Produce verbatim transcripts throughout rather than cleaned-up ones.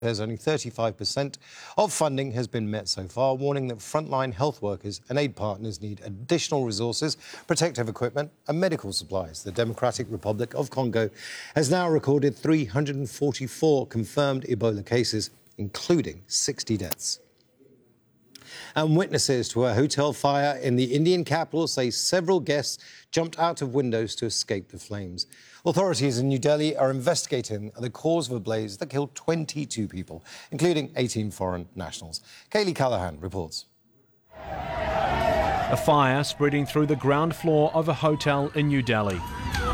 There's only thirty-five percent of funding has been met so far, warning that frontline health workers and aid partners need additional resources, protective equipment and medical supplies. The Democratic Republic of Congo has now recorded three hundred forty-four confirmed Ebola cases, including sixty deaths. And witnesses to a hotel fire in the Indian capital say several guests jumped out of windows to escape the flames. Authorities in New Delhi are investigating the cause of a blaze that killed twenty-two people, including eighteen foreign nationals. Kaylee Callahan reports. A fire spreading through the ground floor of a hotel in New Delhi.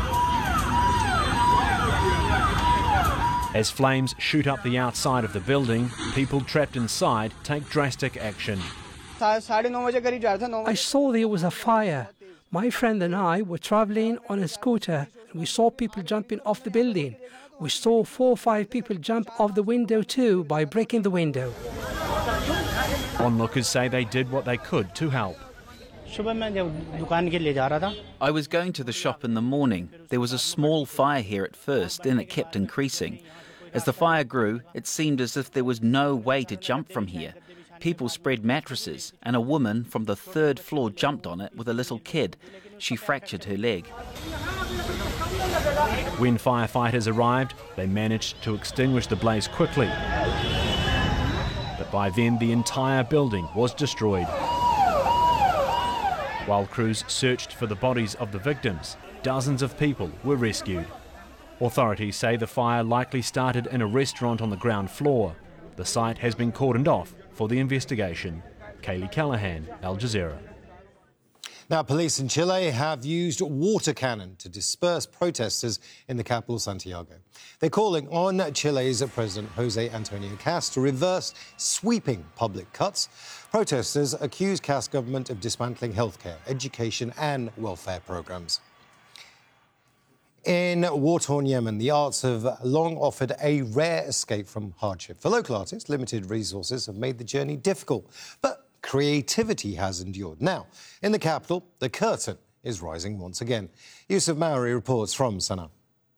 As flames shoot up the outside of the building, people trapped inside take drastic action. I saw there was a fire. My friend and I were traveling on a scooter. We saw people jumping off the building. We saw four or five people jump off the window too by breaking the window. Onlookers say they did what they could to help. I was going to the shop in the morning. There was a small fire here at first, then it kept increasing. As the fire grew, it seemed as if there was no way to jump from here. People spread mattresses, and a woman from the third floor jumped on it with a little kid. She fractured her leg. When firefighters arrived, they managed to extinguish the blaze quickly. But by then, the entire building was destroyed. While crews searched for the bodies of the victims, dozens of people were rescued. Authorities say the fire likely started in a restaurant on the ground floor. The site has been cordoned off for the investigation. Kaylee Callahan, Al Jazeera. Now, police in Chile have used water cannon to disperse protesters in the capital, Santiago. They're calling on Chile's President Jose Antonio Cast to reverse sweeping public cuts. Protesters accuse Cast's government of dismantling healthcare, education and welfare programs. In war-torn Yemen, the arts have long offered a rare escape from hardship. For local artists, limited resources have made the journey difficult, but creativity has endured. Now, in the capital, the curtain is rising once again. Yusuf Maori reports from Sana'a.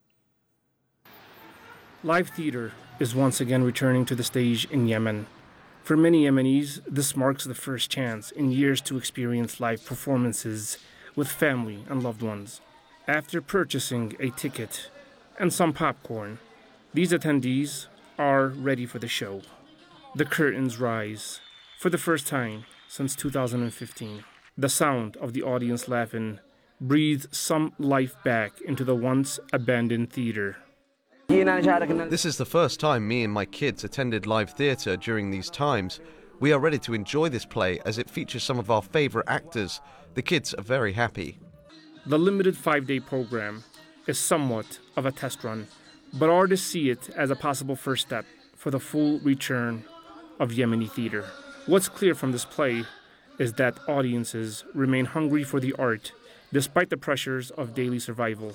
Live theatre is once again returning to the stage in Yemen. For many Yemenis, this marks the first chance in years to experience live performances with family and loved ones. After purchasing a ticket and some popcorn, these attendees are ready for the show. The curtains rise for the first time since two thousand fifteen. The sound of the audience laughing breathes some life back into the once abandoned theater. This is the first time me and my kids attended live theatre during these times. We are ready to enjoy this play as it features some of our favourite actors. The kids are very happy. The limited five-day program is somewhat of a test run, but artists see it as a possible first step for the full return of Yemeni theater. What's clear from this play is that audiences remain hungry for the art despite the pressures of daily survival.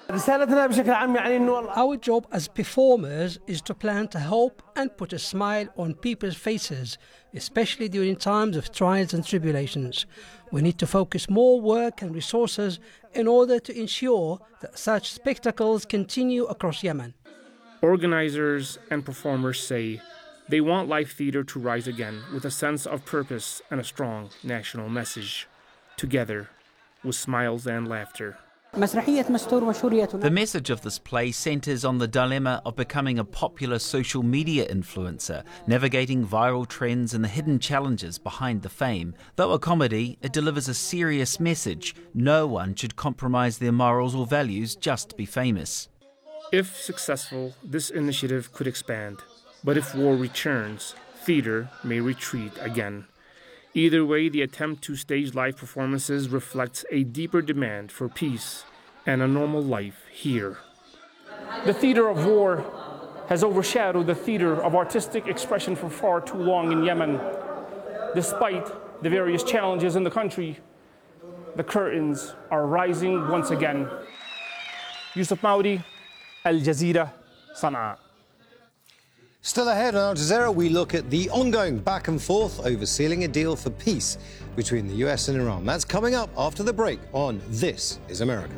Our job as performers is to plan to help and put a smile on people's faces, especially during times of trials and tribulations. We need to focus more work and resources in order to ensure that such spectacles continue across Yemen. Organizers and performers say they want live theater to rise again with a sense of purpose and a strong national message, together with smiles and laughter. The message of this play centres on the dilemma of becoming a popular social media influencer, navigating viral trends and the hidden challenges behind the fame. Though a comedy, it delivers a serious message. No one should compromise their morals or values just to be famous. If successful, this initiative could expand. But if war returns, theatre may retreat again. Either way, the attempt to stage live performances reflects a deeper demand for peace and a normal life here. The theater of war has overshadowed the theater of artistic expression for far too long in Yemen. Despite the various challenges in the country, the curtains are rising once again. Yusuf Maori, Al Jazeera, Sana'a. Still ahead on Al Jazeera, we look at the ongoing back and forth over sealing a deal for peace between the U S and Iran. That's coming up after the break on This is America.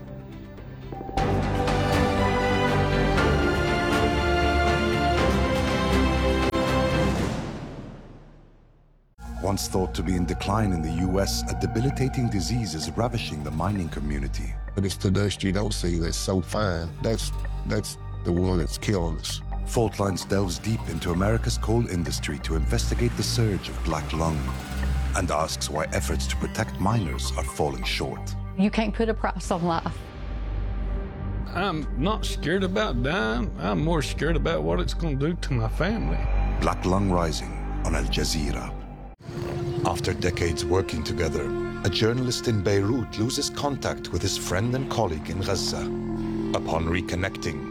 Once thought to be in decline in the U S, a debilitating disease is ravishing the mining community. But it's the dust you don't see that's so fine. That's, that's the one that's killing us. Fault Lines delves deep into America's coal industry to investigate the surge of black lung and asks why efforts to protect miners are falling short. You can't put a price on life. I'm not scared about dying. I'm more scared about what it's going to do to my family. Black Lung Rising on Al Jazeera. After decades working together, a journalist in Beirut loses contact with his friend and colleague in Gaza. Upon reconnecting,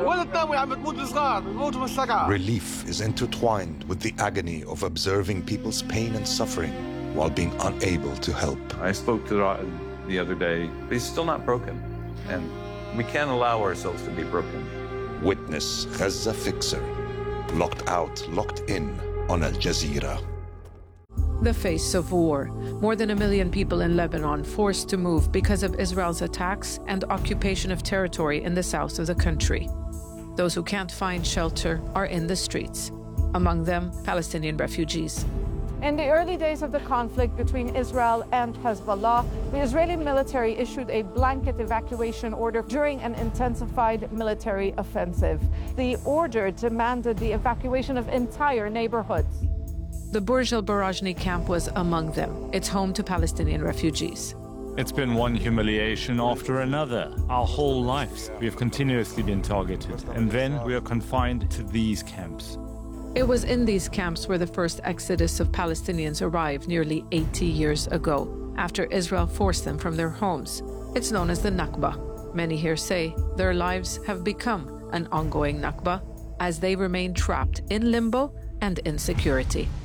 relief is intertwined with the agony of observing people's pain and suffering while being unable to help. I spoke to Ra'ad the other day, but he's still not broken, and we can't allow ourselves to be broken. Witness Gaza Fixer, locked out, locked in on Al Jazeera. The face of war. More than a million people in Lebanon forced to move because of Israel's attacks and occupation of territory in the south of the country. Those who can't find shelter are in the streets, among them Palestinian refugees. In the early days of the conflict between Israel and Hezbollah, the Israeli military issued a blanket evacuation order during an intensified military offensive. The order demanded the evacuation of entire neighborhoods. The Burj al-Barajni camp was among them. It's home to Palestinian refugees. It's been one humiliation after another. Our whole lives, we have continuously been targeted, and then we are confined to these camps. It was in these camps where the first exodus of Palestinians arrived nearly eighty years ago, after Israel forced them from their homes. It's known as the Nakba. Many here say their lives have become an ongoing Nakba, as they remain trapped in limbo and insecurity.